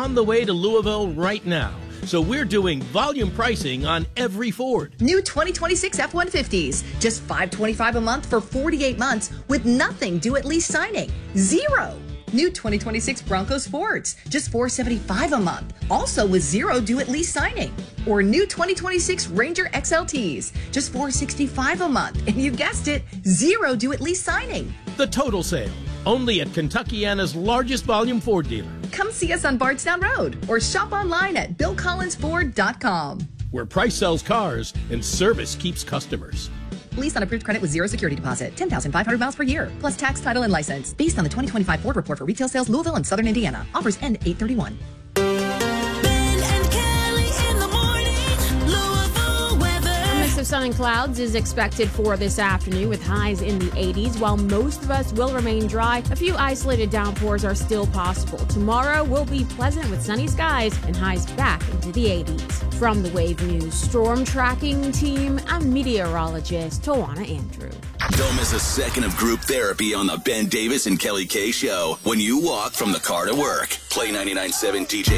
on the way to Louisville right now. So we're doing volume pricing on every Ford. New 2026 F-150s, just $525 a month for 48 months with nothing due at lease signing. Zero. New 2026 Broncos Fords, just $475 a month, also with zero due at lease signing. Or new 2026 Ranger XLTs, just $465 a month, and you guessed it, zero due at lease signing. The Total Sale, only at Kentuckiana's largest volume Ford dealer. Come see us on Bardstown Road or shop online at BillCollinsFord.com. Where price sells cars and service keeps customers. Lease on approved credit with zero security deposit. 10,500 miles per year. Plus tax, title, and license. Based on the 2025 Ford Report for retail sales, Louisville and Southern Indiana. Offers end 8/31. Of sun and clouds is expected for this afternoon with highs in the 80s. While most of us will remain dry, a few isolated downpours are still possible. Tomorrow will be pleasant with sunny skies and highs back into the 80s. From the Wave News Storm Tracking Team, I'm meteorologist Tawana Andrew. Don't miss a second of group therapy on the Ben Davis and Kelly K Show when you walk from the car to work. Play 99.7 DJ.